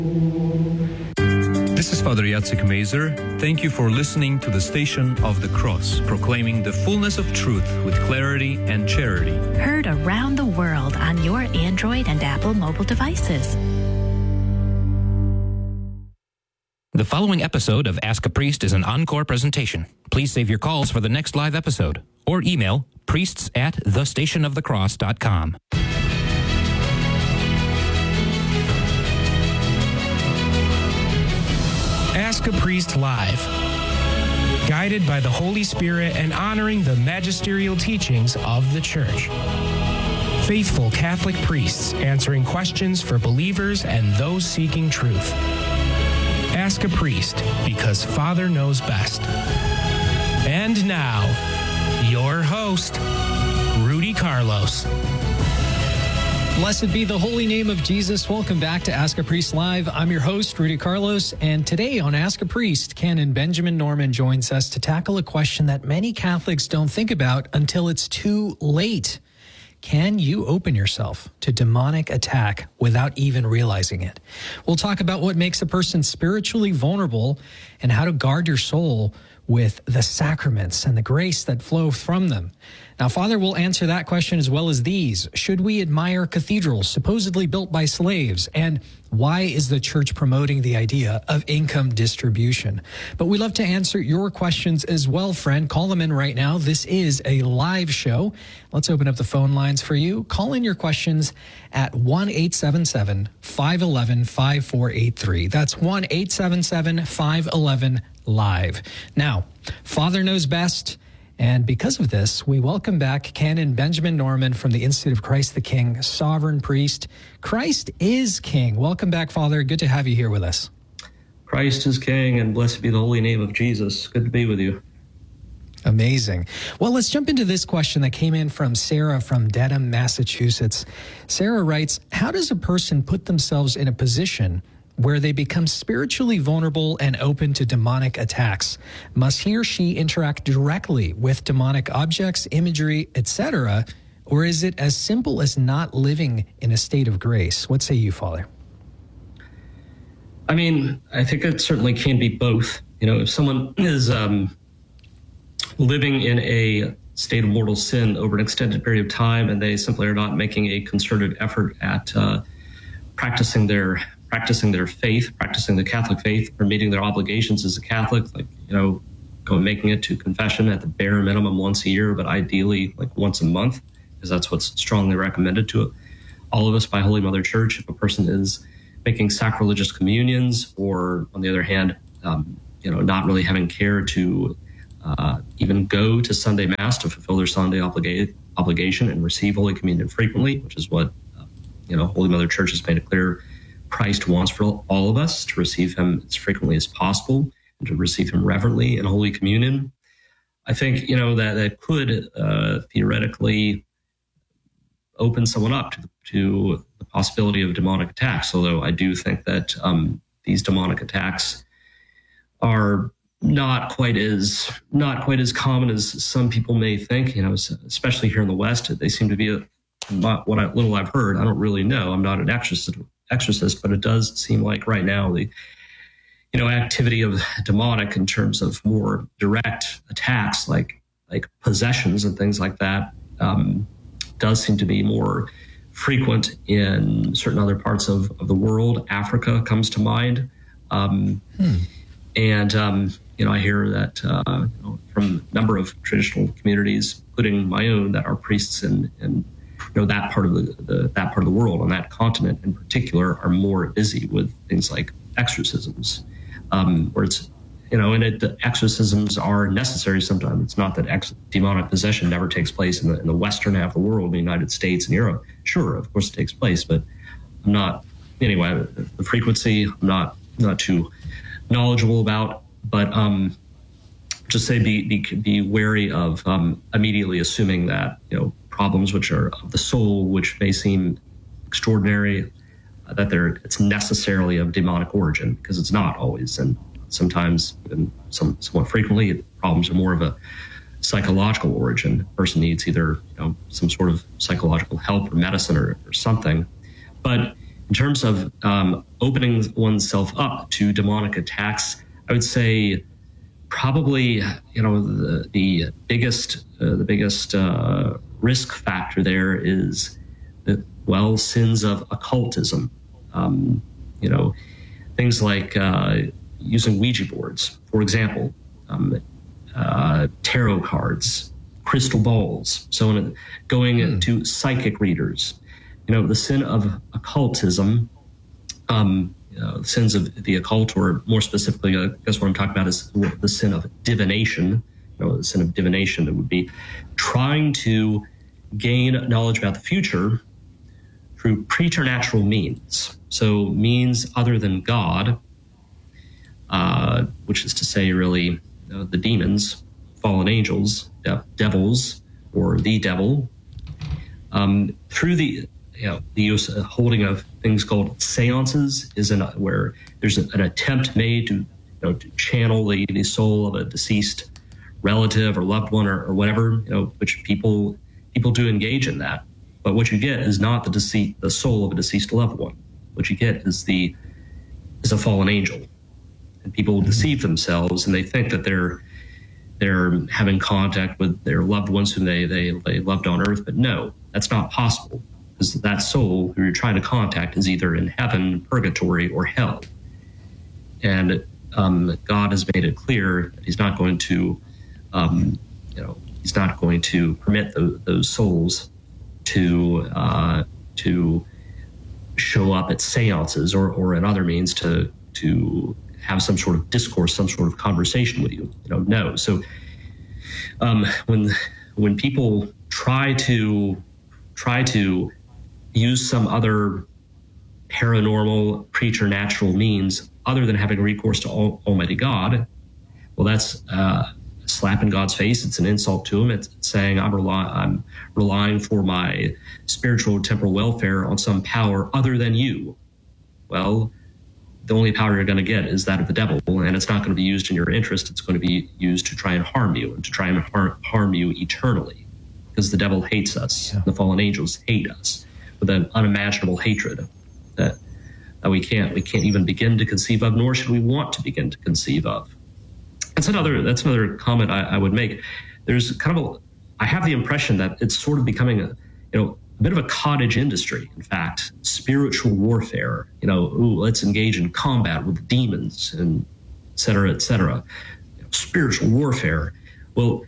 This is Father Jacek Mazer. Thank you for listening to the Station of the Cross, proclaiming the fullness of truth with clarity and charity. Heard around the world on your Android and Apple mobile devices. The following episode of Ask a Priest is an encore presentation. Please save your calls for the next live episode or email priests@thestationofthecross.com. Ask a Priest Live. Guided by the Holy Spirit and honoring the magisterial teachings of the Church. Faithful Catholic priests answering questions for believers and those seeking truth. Ask a Priest, because Father knows best. And now, your host, Rudy Carlos. Blessed be the holy name of Jesus. Welcome back to Ask a Priest Live. I'm your host, Rudy Carlos, and today on Ask a Priest, Canon Benjamin Norman joins us to tackle a question that many Catholics don't think about until it's too late. Can you open yourself to demonic attack without even realizing it? We'll talk about what makes a person spiritually vulnerable and how to guard your soul with the sacraments and the grace that flow from them. Now, Father will answer that question as well as these. Should we admire cathedrals supposedly built by slaves? And why is the Church promoting the idea of income distribution? But we love to answer your questions as well, friend. Call them in right now. This is a live show. Let's open up the phone lines for you. Call in your questions at 1-877-511-5483. That's 1-877-511-LIVE. Now, Father knows best. And because of this, we welcome back Canon Benjamin Norman from the Institute of Christ the King, Sovereign Priest. Christ is King. Welcome back, Father. Good to have you here with us. Christ is King, and blessed be the holy name of Jesus. Good to be with you. Amazing. Well, let's jump into this question that came in from Sarah from Dedham, Massachusetts. Sarah writes, how does a person put themselves in a position where they become spiritually vulnerable and open to demonic attacks? Must he or she interact directly with demonic objects, imagery, etc., or is it as simple as not living in a state of grace? What say you, Father? I mean, I think it certainly can be both. You know, if someone is living in a state of mortal sin over an extended period of time and they simply are not making a concerted effort at practicing their faith, practicing the Catholic faith, or meeting their obligations as a Catholic, like, you know, making it to confession at the bare minimum once a year, but ideally like once a month, because that's what's strongly recommended to all of us by Holy Mother Church. If a person is making sacrilegious communions, or on the other hand, not really having care to even go to Sunday Mass to fulfill their Sunday obligation and receive Holy Communion frequently, which is what Holy Mother Church has made it clear Christ wants for all of us, to receive him as frequently as possible and to receive him reverently in Holy Communion. I think, that could theoretically open someone up to the possibility of demonic attacks, although I do think that these demonic attacks are not quite as common as some people may think, especially here in the West. They seem to be little I've heard. I don't really know. I'm not an exorcist, but it does seem like right now the activity of demonic in terms of more direct attacks like possessions and things like that does seem to be more frequent in certain other parts of the world. Africa comes to mind. And I hear that from a number of traditional communities, including my own, that are priests in that part of the world, on that continent in particular, are more busy with things like exorcisms, where it's the exorcisms are necessary sometimes. It's not that demonic possession never takes place in the western half of the world, the United States and Europe. Sure, of course it takes place, but I'm not. Anyway, the frequency I'm not too knowledgeable about, but just say be wary of immediately assuming that problems which are of the soul, which may seem extraordinary, that it's necessarily of demonic origin, because it's not always, and sometimes and somewhat frequently problems are more of a psychological origin. A person needs either some sort of psychological help or medicine or something. But In terms of opening oneself up to demonic attacks, I would say probably the biggest risk factor there is sins of occultism. Things like using Ouija boards, for example, tarot cards, crystal balls, so on, going to psychic readers. The sin of occultism, the sins of the occult, or more specifically, I guess what I'm talking about is the sin of divination. The sin of divination, that would be trying to gain knowledge about the future through preternatural means. So means other than God, which is to say, really, the demons, fallen angels, devils, or the devil, through the use of holding of things called seances, where there's an attempt made to channel the soul of a deceased relative or loved one or whatever, which people do engage in that. But what you get is not the soul of a deceased loved one. What you get is a fallen angel, and people deceive themselves, and they think that they're having contact with their loved ones whom they loved on earth. But no, that's not possible, because that soul who you're trying to contact is either in heaven, purgatory, or hell. And God has made it clear that He's not going to, He's not going to permit those souls to show up at seances or in other means to have some sort of discourse, some sort of conversation with you. No. So when people try to use some other paranormal, preternatural means other than having recourse to Almighty God, well, that's a slap in God's face. It's an insult to Him. It's saying I'm relying for my spiritual temporal welfare on some power other than you. Well, the only power you're going to get is that of the devil, and it's not going to be used in your interest. It's going to be used to try and harm you, and to try and harm you eternally, because the devil hates us. Yeah. The fallen angels hate us with an unimaginable hatred that we can't even begin to conceive of, nor should we want to begin to conceive of. That's another comment I would make. There's I have the impression that it's sort of becoming a bit of a cottage industry. In fact, spiritual warfare. Let's engage in combat with demons and et cetera, et cetera. Spiritual warfare. Well,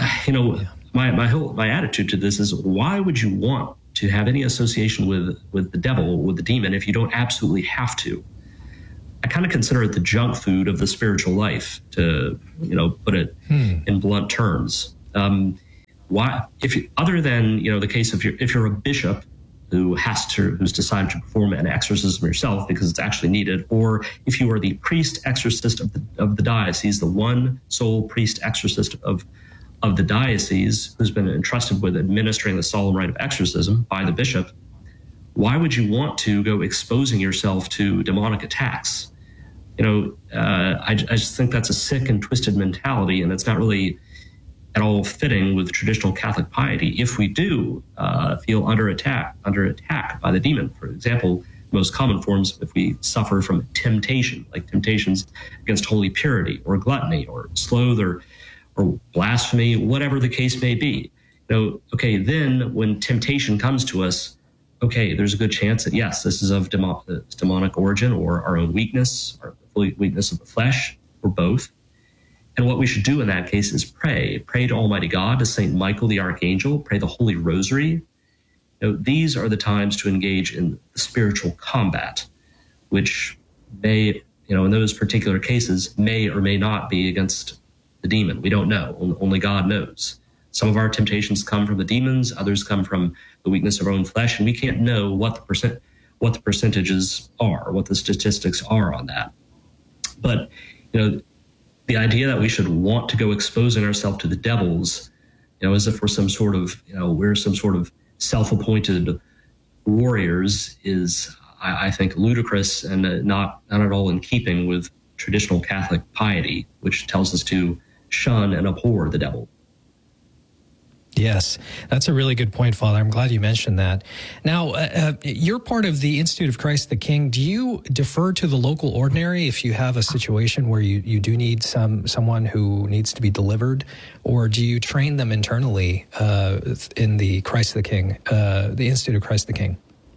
my attitude to this is, why would you want to have any association with the devil, with the demon, if you don't absolutely have to? I kind of consider it the junk food of the spiritual life, to put it in blunt terms. Why, other than the case of if you're a bishop who's decided to perform an exorcism yourself because it's actually needed, or if you are the priest exorcist of the diocese, the one sole priest exorcist of the diocese who's been entrusted with administering the solemn rite of exorcism by the bishop, why would you want to go exposing yourself to demonic attacks? I just think that's a sick and twisted mentality, and it's not really at all fitting with traditional Catholic piety. If we do feel under attack by the demon, for example, most common forms, if we suffer from temptation, like temptations against holy purity or gluttony or sloth or blasphemy, whatever the case may be, then when temptation comes to us, there's a good chance that, yes, this is of demonic origin, or our own weakness, or weakness of the flesh, or both. And what we should do in that case is pray to Almighty God, to Saint Michael the Archangel, pray the Holy Rosary. These are the times to engage in spiritual combat, which may, in those particular cases, may or may not be against the demon. We don't know. Only God knows. Some of our temptations come from the demons, others come from the weakness of our own flesh, and we can't know what the percentages are, what the statistics are on that. But the idea that we should want to go exposing ourselves to the devils, as if we're some sort of self-appointed warriors, is, I think, ludicrous and not at all in keeping with traditional Catholic piety, which tells us to shun and abhor the devil. Yes, that's a really good point, Father. I'm glad you mentioned that. Now, you're part of the Institute of Christ the King. Do you defer to the local ordinary if you have a situation where you do need someone who needs to be delivered, or do you train them internally in the Christ the King, the Institute of Christ the King?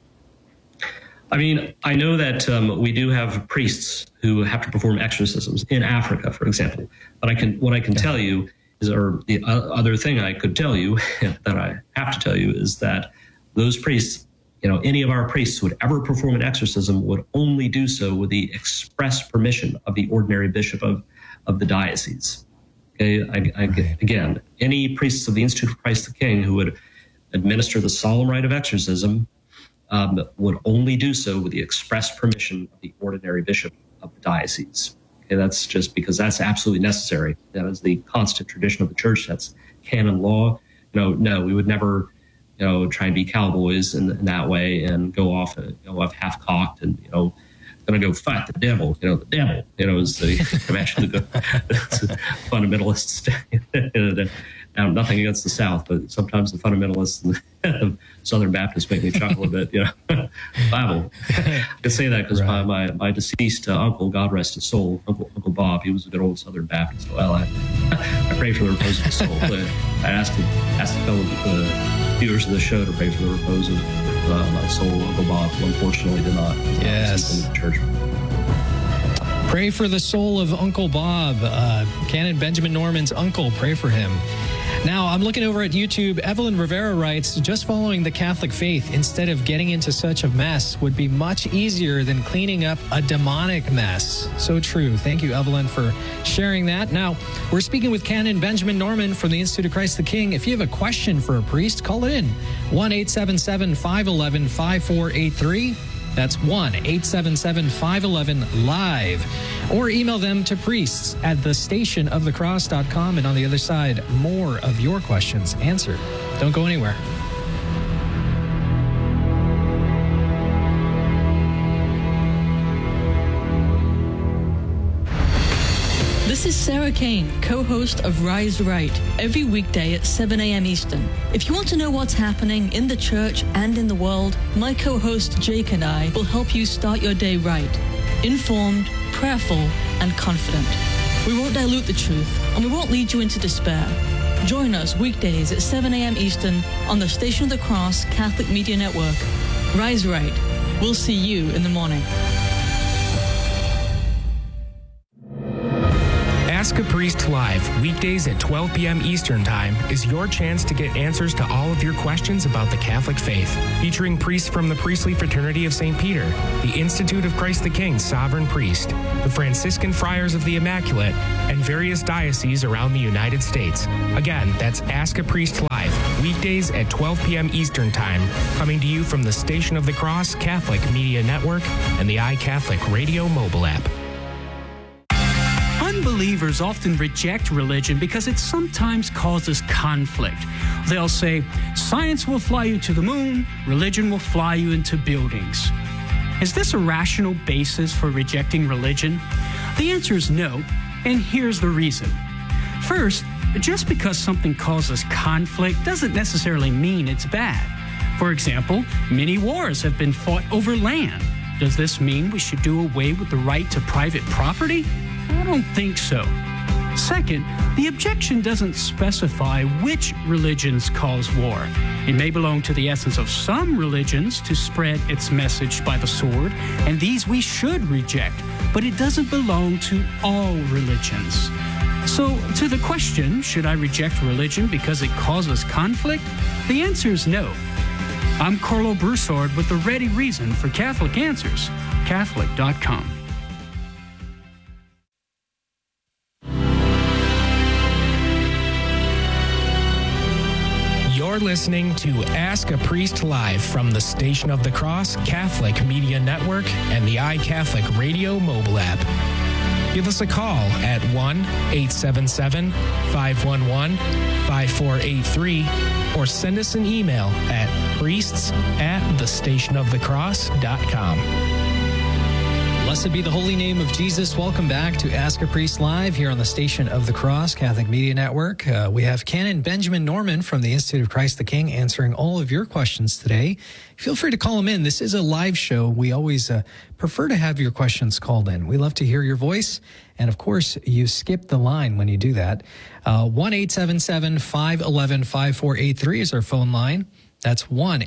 I mean, I know that we do have priests who have to perform exorcisms in Africa, for example. But what I can tell you is, or the other thing I could tell you that I have to tell you is that those priests, any of our priests who would ever perform an exorcism would only do so with the express permission of the ordinary bishop of the diocese. Okay, Again, any priests of the Institute of Christ the King who would administer the solemn rite of exorcism would only do so with the express permission of the ordinary bishop of the diocese. Okay, that's just because that's absolutely necessary. That is the constant tradition of the church. That's canon law. No, we would never, try and be cowboys in that way and go off half cocked and going to go fight the devil. The devil. Is the convention the fundamentalists. Now, nothing against the South, but sometimes the fundamentalists and Southern Baptists make me chuckle a bit. Bible. I can say that because my deceased uncle, God rest his soul, Uncle Bob, he was a good old Southern Baptist. Well, I pray for the repose of his soul. I asked the viewers of the show to pray for the repose of my soul, Uncle Bob, who unfortunately did not. Yes. In the church. Pray for the soul of Uncle Bob, Canon Benjamin Norman's uncle. Pray for him. Now, I'm looking over at YouTube. Evelyn Rivera writes, just following the Catholic faith instead of getting into such a mess would be much easier than cleaning up a demonic mess. So true. Thank you, Evelyn, for sharing that. Now, we're speaking with Canon Benjamin Norman from the Institute of Christ the King. If you have a question for a priest, call it in. 1-877-511-5483. That's 1-877-511-LIVE. Or email them to priests at thestationofthecross.com. And on the other side, more of your questions answered. Don't go anywhere. This is Sarah Kane, co-host of Rise Right, every weekday at 7 a.m. Eastern. If you want to know what's happening in the church and in the world, my co-host Jake and I will help you start your day right, informed, prayerful, and confident. We won't dilute the truth, and we won't lead you into despair. Join us weekdays at 7 a.m. Eastern on the Station of the Cross Catholic Media Network. Rise Right. We'll see you in the morning. Ask a Priest Live, weekdays at 12 p.m. Eastern Time, is your chance to get answers to all of your questions about the Catholic faith. Featuring priests from the Priestly Fraternity of St. Peter, the Institute of Christ the King Sovereign Priest, the Franciscan Friars of the Immaculate, and various dioceses around the United States. Again, that's Ask a Priest Live, weekdays at 12 p.m. Eastern Time, coming to you from the Station of the Cross Catholic Media Network and the iCatholic Radio mobile app. Unbelievers often reject religion because it sometimes causes conflict. They'll say, science will fly you to the moon, religion will fly you into buildings. Is this a rational basis for rejecting religion? The answer is no, and here's the reason. First, just because something causes conflict doesn't necessarily mean it's bad. For example, many wars have been fought over land. Does this mean we should do away with the right to private property? I don't think so. Second, the objection doesn't specify which religions cause war. It may belong to the essence of some religions to spread its message by the sword, and these we should reject, but it doesn't belong to all religions. So, to the question, should I reject religion because it causes conflict? The answer is no. I'm Carlo Broussard with the ready reason for Catholic Answers, Catholic.com. You're listening to Ask a Priest Live from the Station of the Cross Catholic Media Network and the iCatholic Radio mobile app. Give us a call at 1-877-511-5483 or send us an email at priests@thestationofthecross.com. Blessed be the holy name of Jesus. Welcome back to Ask a Priest Live here on the Station of the Cross Catholic Media Network. We have Canon Benjamin Norman from the Institute of Christ the King answering all of your questions today. Feel free to call him in. This is a live show. We always prefer to have your questions called in. We love to hear your voice. And of course, you skip the line when you do that. 1-877-511-5483 is our phone line. That's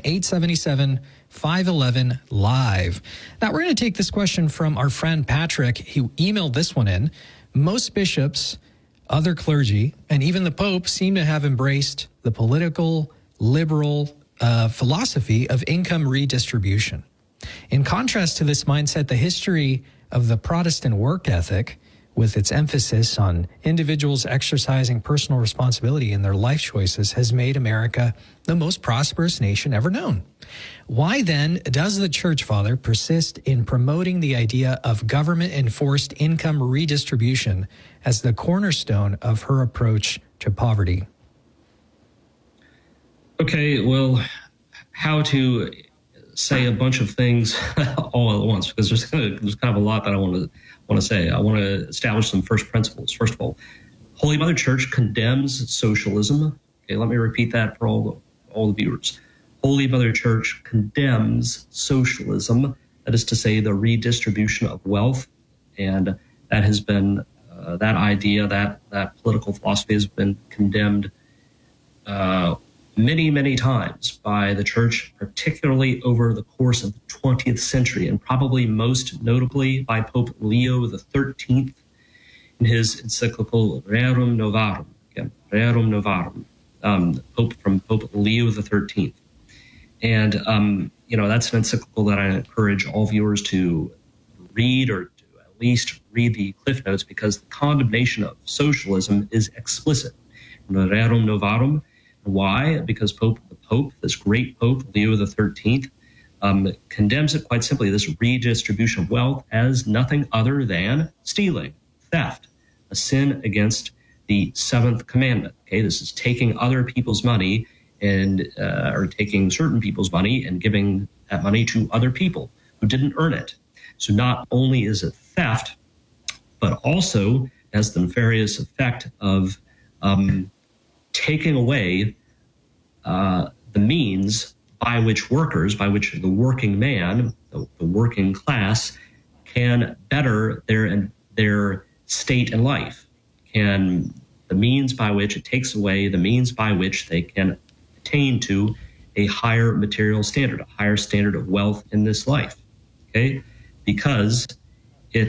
1-877-511-LIVE. Now, we're going to take this question from our friend Patrick. He emailed this one in. Most bishops, other clergy, and even the Pope seem to have embraced the political, liberal philosophy of income redistribution. In contrast to this mindset, the history of the Protestant work ethic, with its emphasis on individuals exercising personal responsibility in their life choices, has made America the most prosperous nation ever known. Why then does the Church Father persist in promoting the idea of government-enforced income redistribution as the cornerstone of her approach to poverty? Okay, well, how to say a bunch of things all at once, because there's kind of a lot that I want to say. I want to establish some first principles. First of all, Holy Mother Church condemns socialism. Okay, let me repeat that for all the viewers. Holy Mother Church condemns socialism. That is to say, the redistribution of wealth, and that has been that idea, that political philosophy has been condemned many, many times by the Church, particularly over the course of the 20th century, and probably most notably by Pope Leo XIII in his encyclical Rerum Novarum. Again, Rerum Novarum, from Pope Leo XIII. And, that's an encyclical that I encourage all viewers to read, or to at least read the Cliff Notes, because the condemnation of socialism is explicit in the Rerum Novarum. Why? Because the Pope, this great Pope, Leo XIII, condemns it quite simply, this redistribution of wealth, as nothing other than stealing, theft, a sin against the seventh commandment. Okay, this is taking other people's money or taking certain people's money and giving that money to other people who didn't earn it. So not only is it theft, but also has the nefarious effect of taking away the means by which the working man, the working class, can better their state in life. The means by which it takes away the means by which they can attain to a higher material standard, a higher standard of wealth in this life. Okay, because it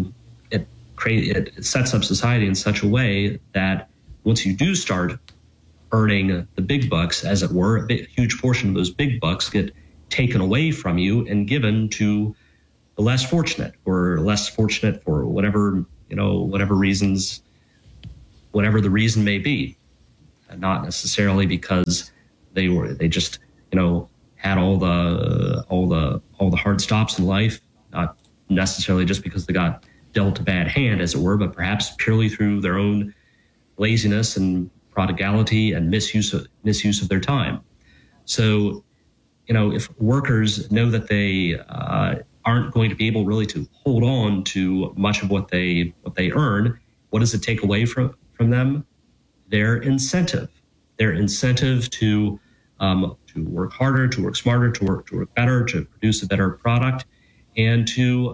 sets up society in such a way that once you do start earning the big bucks, as it were, a huge portion of those big bucks get taken away from you and given to the less fortunate, or less fortunate for whatever reasons, whatever the reason may be. Not necessarily because they just had all the hard stops in life, not necessarily just because they got dealt a bad hand, as it were, but perhaps purely through their own laziness and prodigality and misuse of their time. So, if workers know that they aren't going to be able really to hold on to much of what they earn, what does it take away from them? Their incentive to work harder, to work smarter, to work better, to produce a better product, and to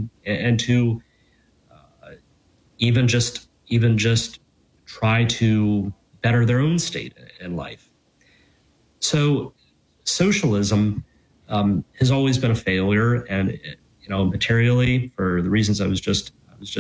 even just try to better their own state in life. So socialism has always been a failure, and materially, for the reasons I was just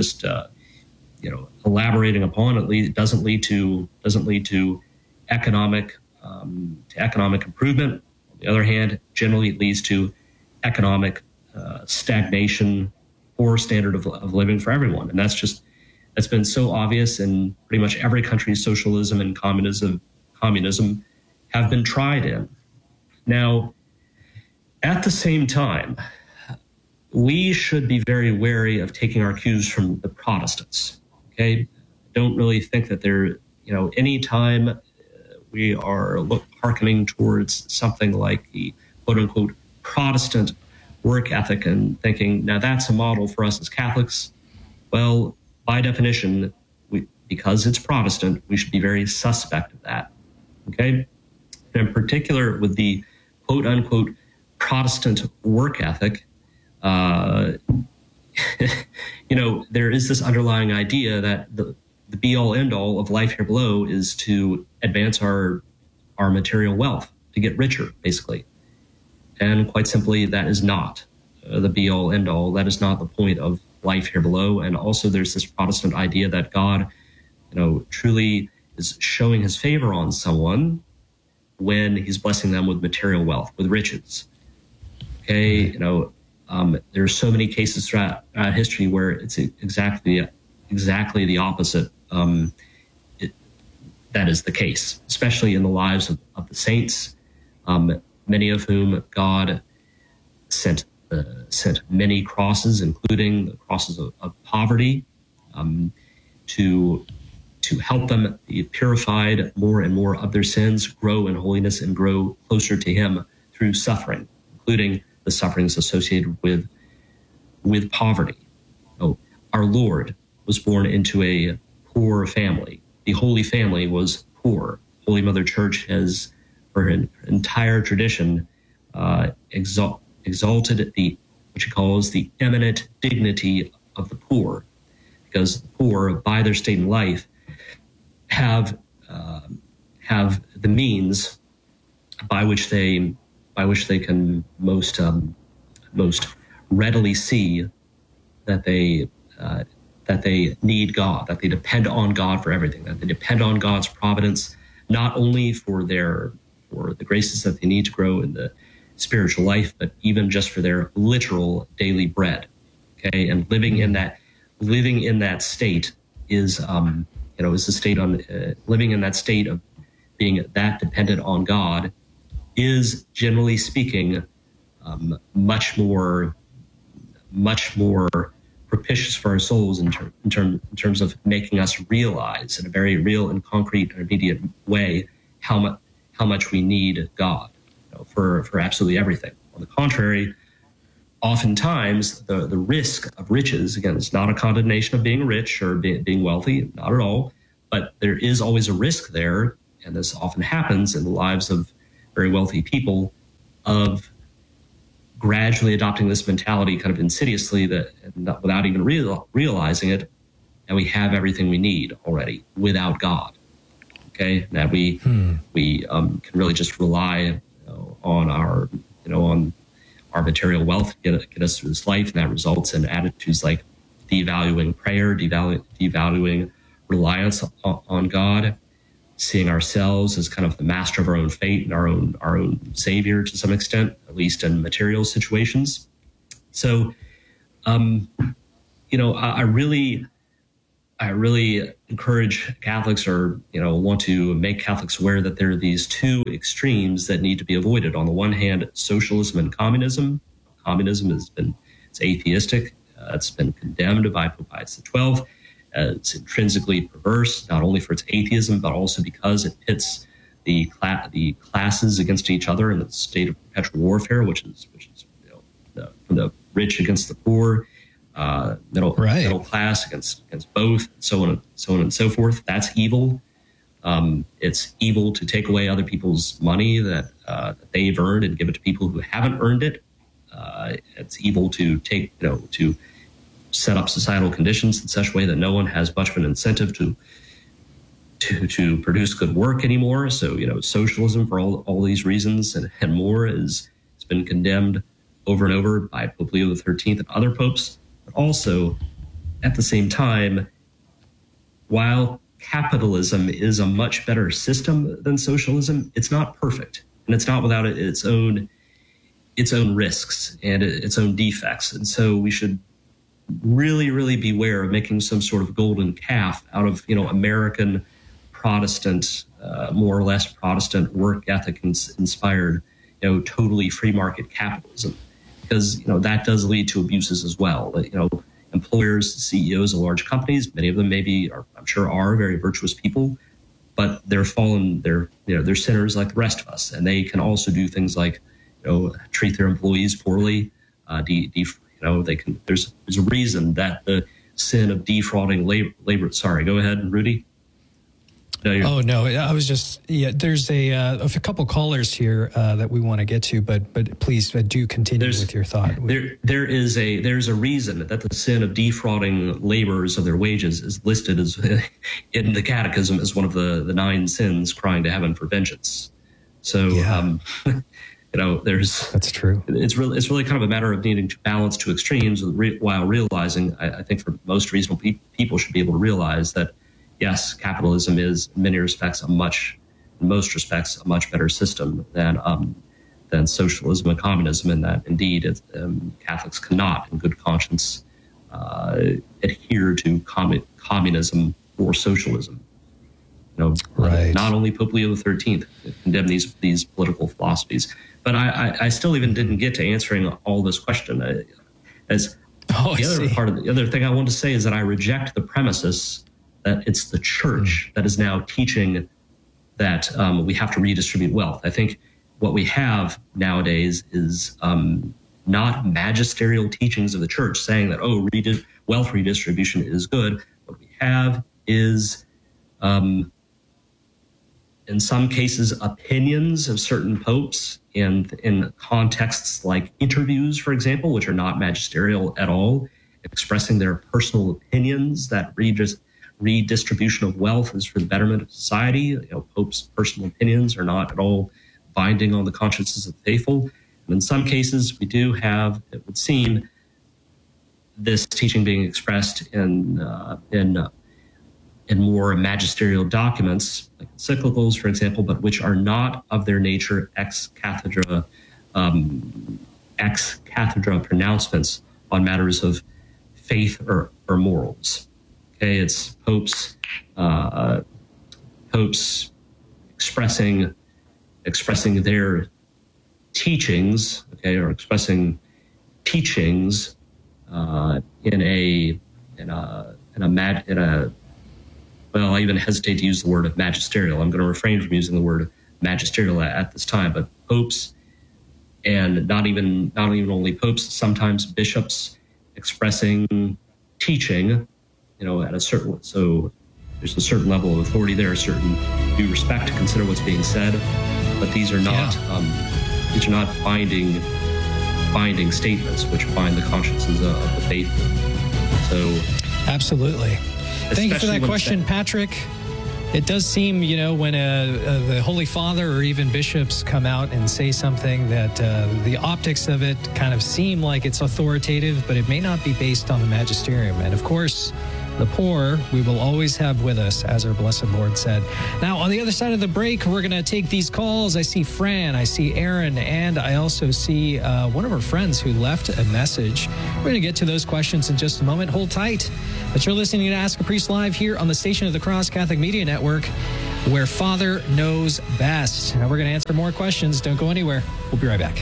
elaborating upon, it doesn't lead to economic improvement. On the other hand, generally it leads to economic stagnation, poor standard of living for everyone, and that's been so obvious in pretty much every country socialism and communism have been tried in. Now, at the same time, we should be very wary of taking our cues from the Protestants. Okay, don't really think that any time we are hearkening towards something like the quote unquote Protestant work ethic and thinking, now that's a model for us as Catholics. Well, by definition, because it's Protestant, we should be very suspect of that. Okay? And in particular, with the quote unquote Protestant work ethic, there is this underlying idea that the be all end all of life here below is to advance our material wealth, to get richer, basically. And quite simply, that is not the be all end all. That is not the point of life here below. And also there's this Protestant idea that God, truly is showing his favor on someone when he's blessing them with material wealth, with riches. Okay, there are so many cases throughout history where it's exactly the opposite. That is the case, especially in the lives of the saints, many of whom God sent many crosses, including the crosses of poverty, to help them be purified more and more of their sins, grow in holiness, and grow closer to him through suffering, including the sufferings associated with poverty. Our Lord was born into a poor family. The Holy Family was poor. Holy Mother Church has, for her entire tradition, exalted what she calls the eminent dignity of the poor, because the poor, by their state in life, have the means by which they can most readily see that they need God, that they depend on God for everything, that they depend on God's providence, not only for the graces that they need to grow in the spiritual life, but even just for their literal daily bread. Okay, and living in that state is is a state on living in that state of being that dependent on God is, generally speaking, much more propitious for our souls in terms of making us realize in a very real and concrete and immediate way how much we need God for absolutely everything. On the contrary, oftentimes the risk of riches, again, it's not a condemnation of being rich or being wealthy, not at all, but there is always a risk there, and this often happens in the lives of very wealthy people, of gradually adopting this mentality kind of insidiously, that without even realizing it, and we have everything we need already without God. Okay, that we can really just rely on our material wealth to get us through this life, and that results in attitudes like devaluing prayer, devaluing reliance on God, seeing ourselves as kind of the master of our own fate and our own savior to some extent, at least in material situations. So, I really encourage Catholics, or want to make Catholics aware that there are these two extremes that need to be avoided. On the one hand, socialism and communism. Communism it's atheistic. It's been condemned by Pope Pius XII. It's intrinsically perverse, not only for its atheism, but also because it pits the classes against each other in a state of perpetual warfare, which is from the rich against the poor, middle class against both, so on and so forth. That's evil. It's evil to take away other people's money that they've earned and give it to people who haven't earned it. It's evil to to set up societal conditions in such a way that no one has much of an incentive to produce good work anymore. So, socialism, for all these reasons and more, has been condemned over and over by Pope Leo XIII and other popes. But also, at the same time, while capitalism is a much better system than socialism, it's not perfect, and it's not without its own risks and its own defects. And so we should really, really beware of making some sort of golden calf out of, American Protestant, more or less Protestant work ethic inspired, totally free market capitalism, because, that does lead to abuses as well. Employers, CEOs of large companies, many of them I'm sure are very virtuous people, but they're sinners like the rest of us. And they can also do things like, treat their employees poorly, There's a reason that the sin of defrauding labor. Sorry, go ahead, Rudy. No, I was just, there's a couple callers here that we want to get to, but please do continue with your thought. There's a reason that the sin of defrauding laborers of their wages is listed as in the Catechism as one of the 9 sins crying to heaven for vengeance. So, that's true. It's really kind of a matter of needing to balance 2 extremes while realizing, I think for most reasonable people should be able to realize that, yes, capitalism is in many respects in most respects, a much better system than socialism and communism, and that indeed Catholics cannot, in good conscience, adhere to communism or socialism. Right. Not only Pope Leo XIII condemned these political philosophies, but I still even didn't get to answering all this question. The other thing I want to say is that I reject the premises that it's the church that is now teaching that we have to redistribute wealth. I think what we have nowadays is not magisterial teachings of the church saying that, wealth redistribution is good. What we have is, in some cases, opinions of certain popes in contexts like interviews, for example, which are not magisterial at all, expressing their personal opinions that redistribution of wealth is for the betterment of society. Popes' personal opinions are not at all binding on the consciences of the faithful. And in some cases, we do have, it would seem, this teaching being expressed in more magisterial documents, like encyclicals, for example, but which are not of their nature ex cathedra pronouncements on matters of faith or morals. Okay, it's popes expressing their teachings, or expressing teachings well, I even hesitate to use the word of magisterial. I'm going to refrain from using the word magisterial at this time, but popes, and not even only popes, sometimes bishops expressing teaching, at a certain, so there's a certain level of authority there, a certain due respect to consider what's being said, but these are not binding statements which bind the consciences of the faithful. So, absolutely. Thank you for that question, Patrick. It does seem, when the Holy Father or even bishops come out and say something that the optics of it kind of seem like it's authoritative, but it may not be based on the magisterium. And of course, the poor we will always have with us, as our blessed Lord said. Now, on the other side of the break, we're going to take these calls. I see Fran, I see Aaron, and I also see one of our friends who left a message. We're going to get to those questions in just a moment. Hold tight. But you're listening to Ask a Priest Live here on the Station of the Cross Catholic Media Network, where Father knows best. Now, we're going to answer more questions. Don't go anywhere. We'll be right back.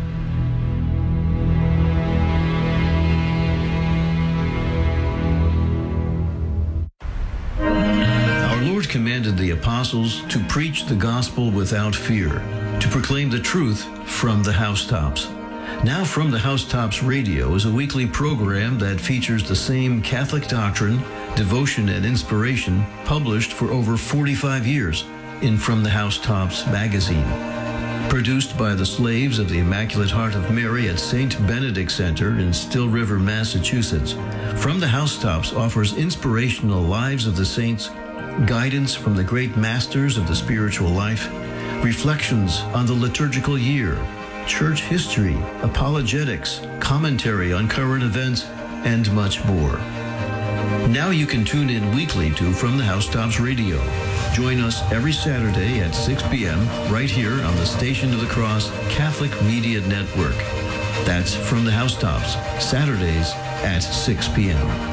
Commanded the apostles to preach the gospel without fear, to proclaim the truth from the housetops. Now From the Housetops Radio is a weekly program that features the same Catholic doctrine, devotion, and inspiration published for over 45 years in From the Housetops magazine. Produced by the slaves of the Immaculate Heart of Mary at St. Benedict Center in Still River, Massachusetts, From the Housetops offers inspirational lives of the saints, guidance from the great masters of the spiritual life, reflections on the liturgical year, church history, apologetics, commentary on current events, and much more. Now you can tune in weekly to From the Housetops Radio. Join us every Saturday at 6 p.m. right here on the Station of the Cross Catholic Media Network. That's From the Housetops, Saturdays at 6 p.m.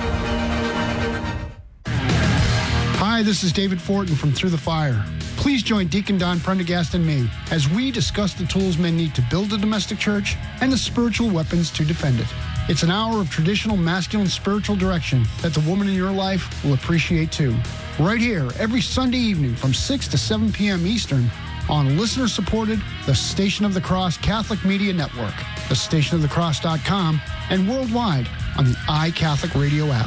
Hi, this is David Fortin from Through the Fire. Please join Deacon Don Prendergast and me as we discuss the tools men need to build a domestic church and the spiritual weapons to defend it. It's an hour of traditional masculine spiritual direction that the woman in your life will appreciate too. Right here, every Sunday evening from 6 to 7 p.m. Eastern on listener-supported, the Station of the Cross Catholic Media Network. thestationofthecross.com, and worldwide on the iCatholic Radio app.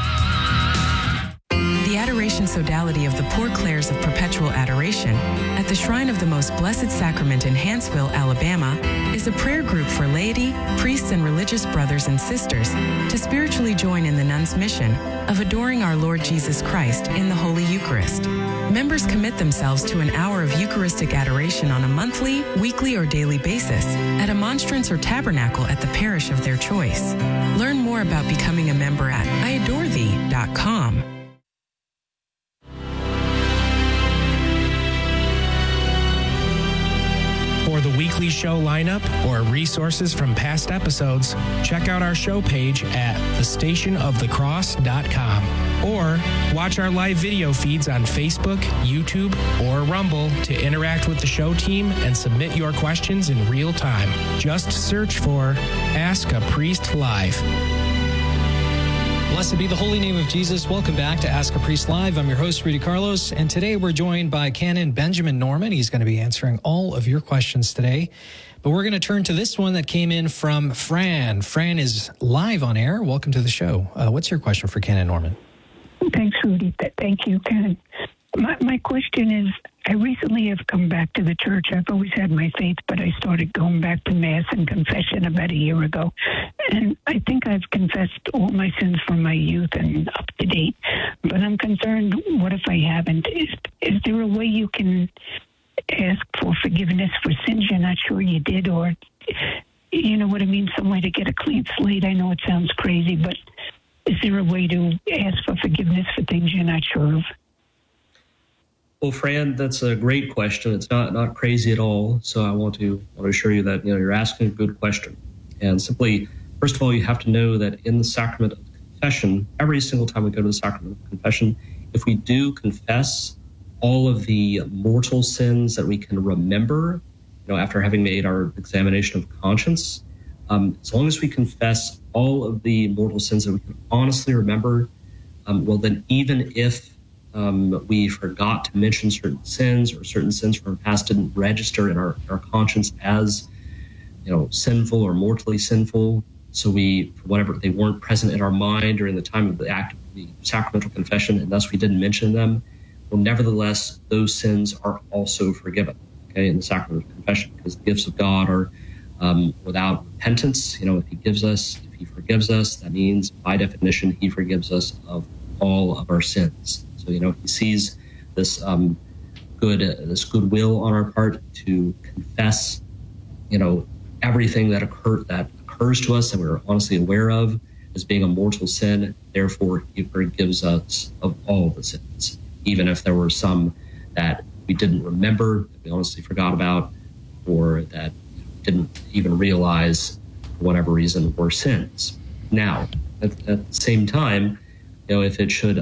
The Adoration Sodality of the Poor Clares of Perpetual Adoration at the Shrine of the Most Blessed Sacrament in Hanceville, Alabama, is a prayer group for laity, priests, and religious brothers and sisters to spiritually join in the nuns' mission of adoring our Lord Jesus Christ in the Holy Eucharist. Members commit themselves to an hour of Eucharistic adoration on a monthly, weekly, or daily basis at a monstrance or tabernacle at the parish of their choice. Learn more about becoming a member at iadorethee.com. For the weekly show lineup or resources from past episodes, check out our show page at thestationofthecross.com or watch our live video feeds on Facebook, YouTube, or Rumble to interact with the show team and submit your questions in real time. Just search for Ask a Priest Live. Blessed be the holy name of Jesus. Welcome back to Ask a Priest Live. I'm your host, Rudy Carlos, and today we're joined by Canon Benjamin Norman. He's going to be answering all of your questions today. But we're going to turn to this one that came in from Fran. Fran is live on air. Welcome to the show. What's your question for Canon Norman? Thanks, Rudy. Thank you, Canon. My question is, I recently have come back to the church. I've always had my faith, but I started going back to Mass and confession about a year ago. And I think I've confessed all my sins from my youth and up to date. But I'm concerned, what if I haven't? Is there a way you can ask for forgiveness for sins you're not sure you did? Or, you know what I mean, some way to get a clean slate? I know it sounds crazy, but is there a way to ask for forgiveness for things you're not sure of? Well, Fran, that's a great question. It's not crazy at all. So I want to assure you that you're asking a good question. And simply, first of all, you have to know that in the sacrament of confession, every single time we go to the sacrament of confession, if we do confess all of the mortal sins that we can remember, after having made our examination of conscience, as long as we confess all of the mortal sins that we can honestly remember, well, then even if we forgot to mention certain sins, or certain sins from our past didn't register in our conscience as, sinful or mortally sinful, so for whatever, they weren't present in our mind during the time of the act of the sacramental confession, and thus we didn't mention them, well, nevertheless, those sins are also forgiven, in the sacrament of confession, because the gifts of God are without repentance. If he forgives us, that means, by definition, he forgives us of all of our sins. So, he sees this goodwill on our part to confess, everything that occurs to us that we're honestly aware of as being a mortal sin. Therefore, he forgives us of all the sins, even if there were some that we didn't remember, that we honestly forgot about, or that didn't even realize, for whatever reason, were sins. Now, at the same time, if it should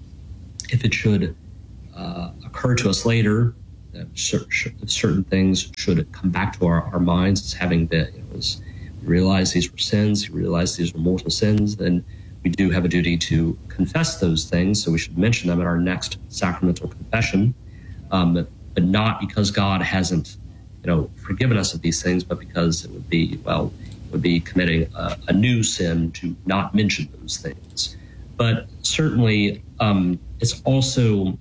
occur to us later, that certain things should come back to our minds as having been, as we realize these were sins, we realize these were mortal sins, then we do have a duty to confess those things. So we should mention them at our next sacramental confession, but not because God hasn't, forgiven us of these things, but because it would be committing a new sin to not mention those things. But certainly, it's also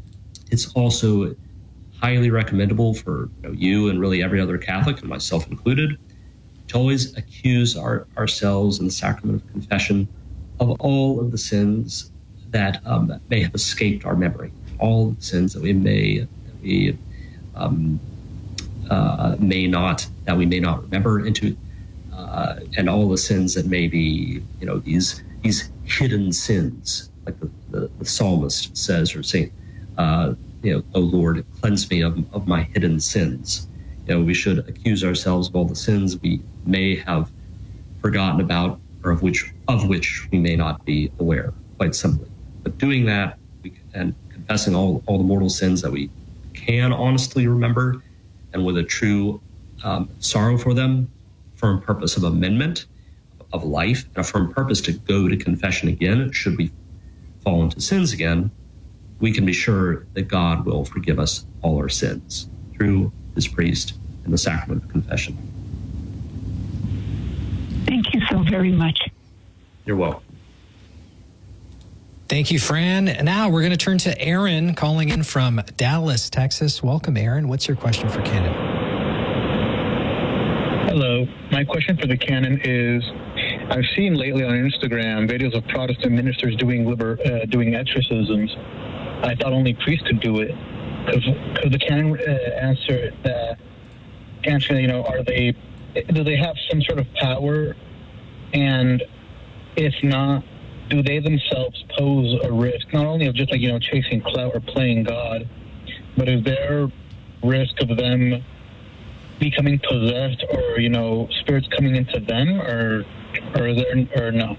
highly recommendable for you and really every other Catholic, and myself included, to always accuse ourselves in the sacrament of confession of all of the sins that may have escaped our memory, all of the sins that we may not remember, and all the sins that may be these hidden sins, like the psalmist says, or Saint, "O Lord, cleanse me of my hidden sins." We should accuse ourselves of all the sins we may have forgotten about, or of which we may not be aware, quite simply. But doing that, and confessing all the mortal sins that we can honestly remember, and with a true sorrow for them, firm purpose of amendment of life, and a firm purpose to go to confession again, should we fall into sins again, we can be sure that God will forgive us all our sins through his priest in the sacrament of confession. Thank you so very much. You're welcome. Thank you, Fran. Now we're going to turn to Aaron calling in from Dallas, Texas. Welcome, Aaron. What's your question for Canon? Hello. My question for the Canon is, I've seen lately on Instagram videos of Protestant ministers doing exorcisms. I thought only priests could do it. Could the Canon answer, do they have some sort of power? And if not, do they themselves pose a risk, not only of just chasing clout or playing God, but is there risk of them becoming possessed or, spirits coming into them or no?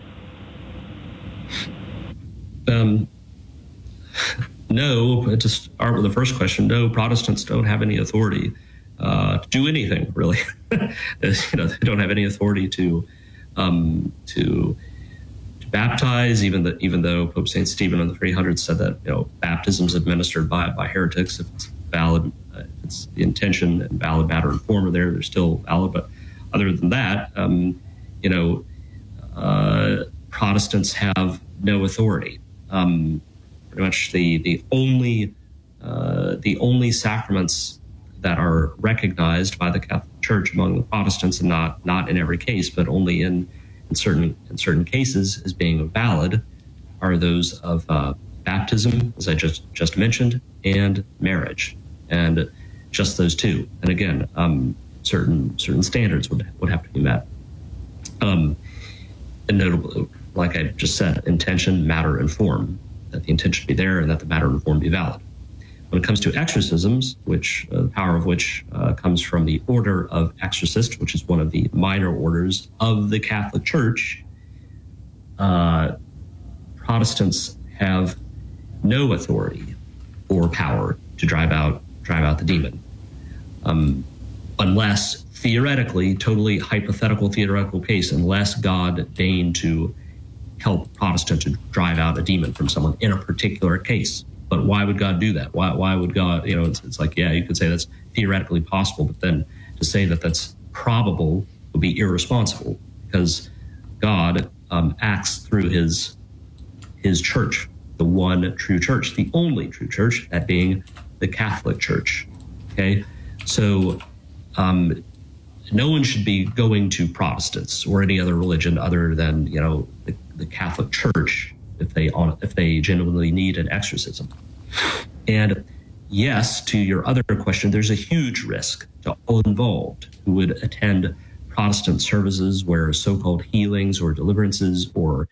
No, to start with the first question, no, Protestants don't have any authority to do anything, really. They don't have any authority to baptize, even though Pope St. Stephen in the 300s said that baptisms administered by heretics, if it's valid, if it's the intention and valid matter and form are there, they're still valid. But other than that, Protestants have no authority. Pretty much the only sacraments that are recognized by the Catholic Church among the Protestants, and not in every case, but only in certain cases as being valid, are those of baptism, as I just mentioned, and marriage, and just those two. And again, certain standards would have to be met. And notably, like I just said, intention, matter, and form. That the intention be there and that the matter and form be valid. When it comes to exorcisms, which the power of which comes from the Order of Exorcists, which is one of the minor orders of the Catholic Church, Protestants have no authority or power to drive out the demon, unless theoretically, totally hypothetical theoretical case, unless God deigned to help Protestant to drive out a demon from someone in a particular case. But why would God do that? Why would God, it's like, yeah, you could say that's theoretically possible, but then to say that that's probable would be irresponsible, because God acts through his church, the one true church, the only true church, that being the Catholic Church. Okay? So no one should be going to Protestants or any other religion other than, the Catholic Church if they genuinely need an exorcism. And yes, to your other question, there's a huge risk to all involved who would attend Protestant services where so-called healings or deliverances or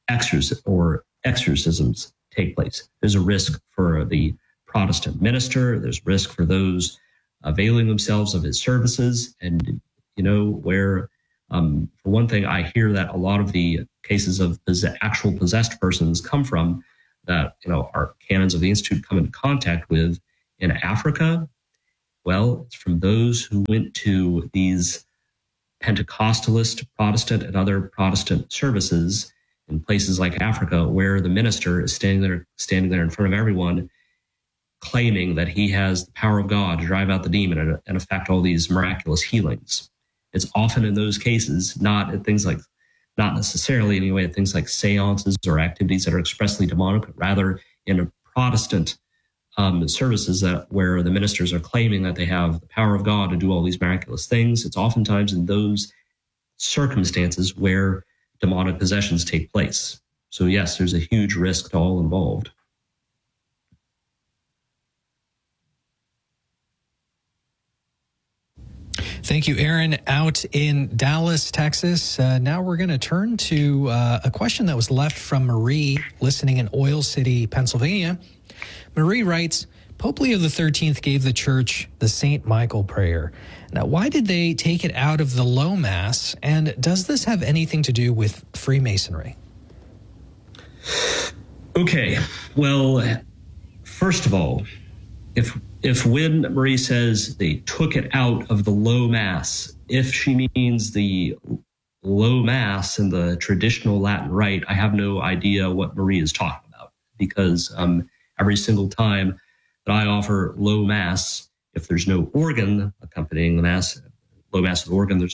exorcisms take place. There's a risk for the Protestant minister. There's risk for those availing themselves of his services. And, where, for one thing, I hear that a lot of the cases of actual possessed persons come from that, our canons of the Institute come into contact with in Africa. Well, it's from those who went to these Pentecostalist, Protestant, and other Protestant services in places like Africa, where the minister is standing there in front of everyone, claiming that he has the power of God to drive out the demon and effect all these miraculous healings. It's often in those cases, not necessarily anyway, at things like seances or activities that are expressly demonic, but rather in Protestant services where the ministers are claiming that they have the power of God to do all these miraculous things. It's oftentimes in those circumstances where demonic possessions take place. So yes, there's a huge risk to all involved. Thank you, Aaron, out in Dallas, Texas. Now we're going to turn to a question that was left from Marie, listening in Oil City, Pennsylvania. Marie writes, Pope Leo XIII gave the church the St. Michael prayer. Now, why did they take it out of the low mass? And does this have anything to do with Freemasonry? Okay. Well, first of all, if when Marie says they took it out of the low mass, if she means the low mass in the traditional Latin rite, I have no idea what Marie is talking about, because every single time that I offer low mass, if there's no organ accompanying the mass, low mass with organ, there's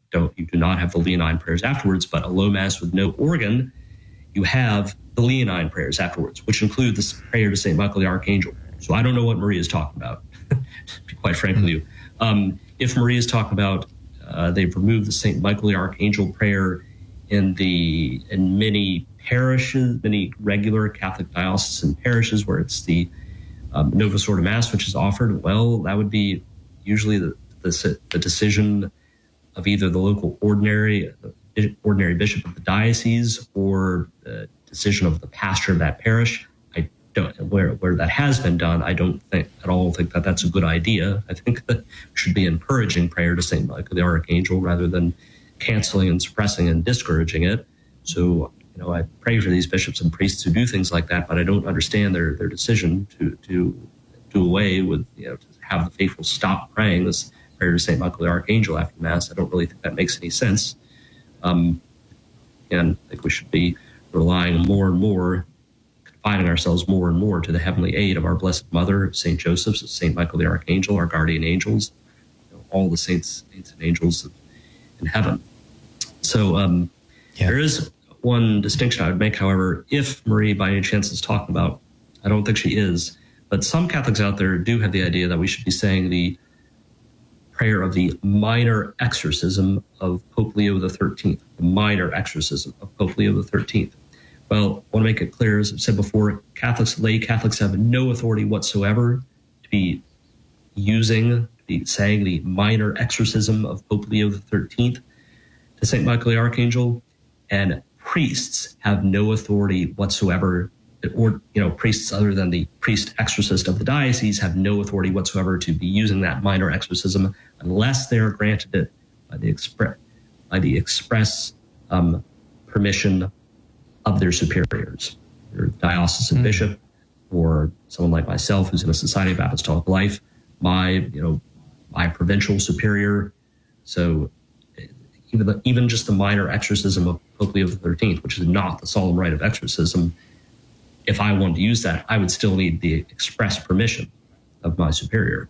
do not have the Leonine prayers afterwards, but a low mass with no organ, you have the Leonine prayers afterwards, which include this prayer to St. Michael the Archangel. So I don't know what Maria is talking about, to be quite frank with you. If Maria is talking about they've removed the St. Michael the Archangel prayer in many parishes, many regular Catholic diocesan parishes where it's the Novus Ordo Mass which is offered, well, that would be usually the decision of either the local ordinary bishop of the diocese or the decision of the pastor of that parish. I don't, where that has been done, I don't think at all think that that's a good idea. I think that we should be encouraging prayer to St. Michael the Archangel rather than canceling and suppressing and discouraging it. So, I pray for these bishops and priests who do things like that, but I don't understand their decision to do away with, to have the faithful stop praying this prayer to St. Michael the Archangel after Mass. I don't really think that makes any sense. And I think we should be relying more and more, confining ourselves more and more to the heavenly aid of our Blessed Mother, St. Joseph, St. Michael the Archangel, our guardian angels, all the saints and angels in heaven. So there is one distinction I would make, however, if Marie by any chance is talking about, I don't think she is, but some Catholics out there do have the idea that we should be saying the prayer of the minor exorcism of Pope Leo XIII, the minor exorcism of Pope Leo XIII. Well, I want to make it clear, as I've said before, lay Catholics have no authority whatsoever to be saying the minor exorcism of Pope Leo XIII to St. Michael the Archangel, and priests have no authority whatsoever, or priests other than the priest exorcist of the diocese have no authority whatsoever to be using that minor exorcism unless they are granted it by the express permission of their superiors, their diocesan bishop, or someone like myself who's in a Society of Apostolic Life, my provincial superior. So even just the minor exorcism of Pope Leo XIII, which is not the solemn rite of exorcism, if I wanted to use that, I would still need the express permission of my superior.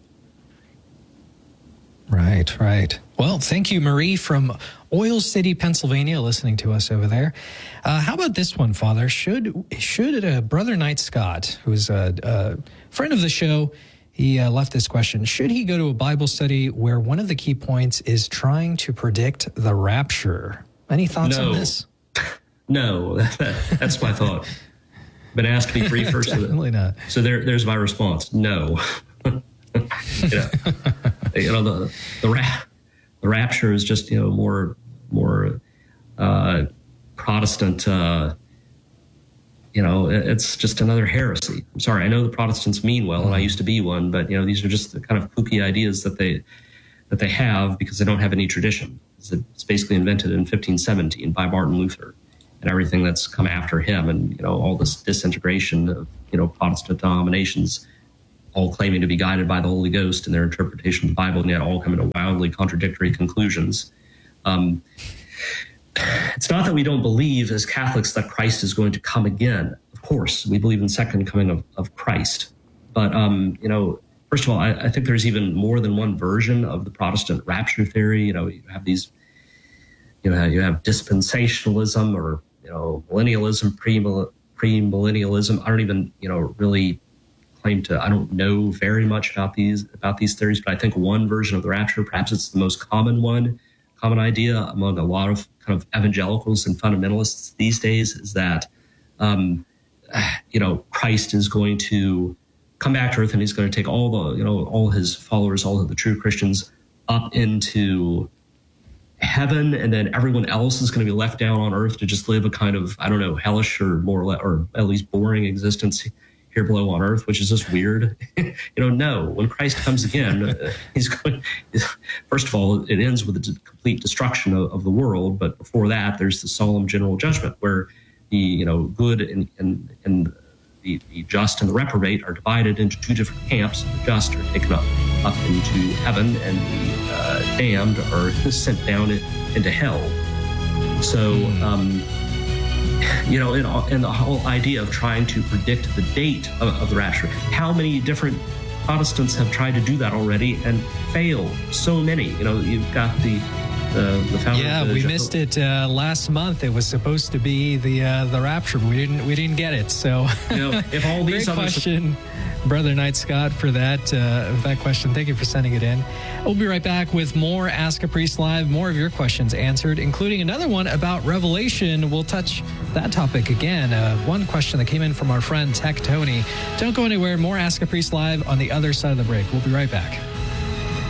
Right. Well, thank you, Marie from Oil City, Pennsylvania, listening to us over there. How about this one, Father? Should Brother Knight Scott, who's a friend of the show, he left this question. Should he go to a Bible study where one of the key points is trying to predict the rapture? Any thoughts on this? No, that's my thought. Been asked to be brief first. Definitely not. So there's my response. No. The rapture is just more Protestant. It's just another heresy. I'm sorry. I know the Protestants mean well, and I used to be one, but these are just the kind of kooky ideas that they have because they don't have any tradition. It's basically invented in 1517 by Martin Luther, and everything that's come after him, and all this disintegration of Protestant denominations, all claiming to be guided by the Holy Ghost in their interpretation of the Bible, and yet all coming to wildly contradictory conclusions. It's not that we don't believe as Catholics that Christ is going to come again. Of course, we believe in the second coming of Christ. But, first of all, I think there's even more than one version of the Protestant rapture theory. You have these, you have dispensationalism or, millennialism, premillennialism. I don't even, really claim to, I don't know very much about these theories, but I think one version of the rapture, perhaps it's the most common idea among a lot of kind of evangelicals and fundamentalists these days is that, Christ is going to come back to earth and he's going to take all his followers, all of the true Christians up into heaven. And then everyone else is going to be left down on earth to just live a kind of, hellish or or at least boring existence here below on earth, which is just weird. No, when Christ comes again, he's going, first of all, it ends with the complete destruction of the world. But before that, there's the solemn general judgment where the, good and the just and the reprobate are divided into two different camps. The just are taken up into heaven, and the damned are sent down into hell. So, and the whole idea of trying to predict the date of the rapture. How many different Protestants have tried to do that already and failed? So many. You've got the the founder. Yeah, we missed it last month. It was supposed to be the rapture, but we didn't get it. So, if all these great question, Brother Knight Scott, for that question. Thank you for sending it in. We'll be right back with more Ask a Priest Live, more of your questions answered, including another one about Revelation. We'll touch that topic again. One question that came in from our friend Tech Tony. Don't go anywhere. More Ask a Priest Live on the other side of the break. We'll be right back.